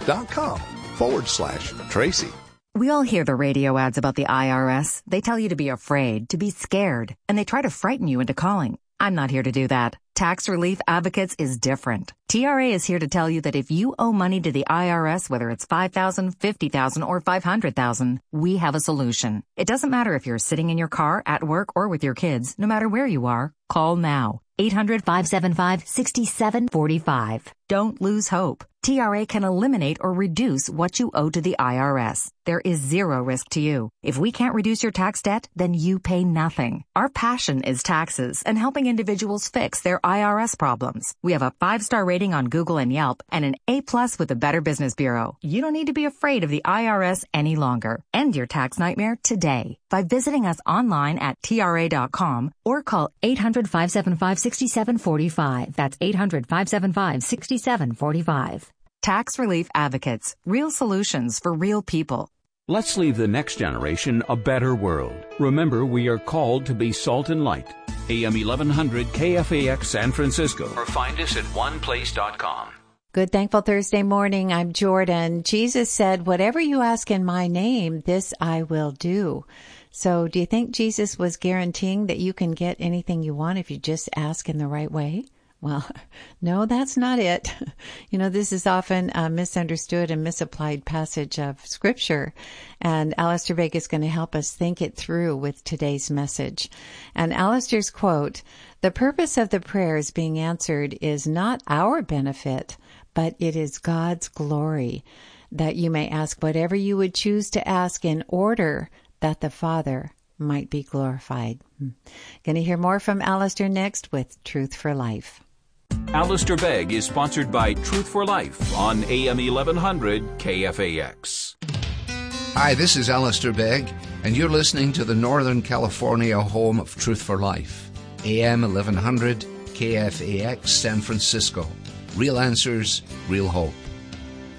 AmericanExpress.com/Tracy. We all hear the radio ads about the IRS. They tell you to be afraid, to be scared, and they try to frighten you into calling. I'm not here to do that. Tax Relief Advocates is different. TRA is here to tell you that if you owe money to the IRS, whether it's $5,000, $50,000, or $500,000, we have a solution. It doesn't matter if you're sitting in your car, at work, or with your kids. No matter where you are, call now. 800-575-6745. Don't lose hope. TRA can eliminate or reduce what you owe to the IRS. There is zero risk to you. If we can't reduce your tax debt, then you pay nothing. Our passion is taxes and helping individuals fix their IRS problems. We have a 5-star rating on Google and Yelp and an A+ with the Better Business Bureau. You don't need to be afraid of the IRS any longer. End your tax nightmare today by visiting us online at TRA.com or call 800-575-6745. That's 800-575-6745. Tax Relief Advocates. Real solutions for real people. Let's leave the next generation a better world. Remember, we are called to be salt and light. AM 1100 KFAX San Francisco. Or find us at oneplace.com. Good Thankful Thursday morning. I'm Jordan. Jesus said, whatever you ask in my name, this I will do. So do you think Jesus was guaranteeing that you can get anything you want if you just ask in the right way? Well, no, that's not it. You know, this is often a misunderstood and misapplied passage of Scripture, and Alistair Begg is going to help us think it through with today's message. And Alistair's quote, "The purpose of the prayers being answered is not our benefit, but it is God's glory, that you may ask whatever you would choose to ask in order that the Father might be glorified." Going to hear more from Alistair next with Truth for Life. Alistair Begg is sponsored by Truth for Life on AM 1100 KFAX. Hi, this is Alistair Begg, and you're listening to the Northern California home of Truth for Life, AM 1100 KFAX San Francisco. Real answers, real hope.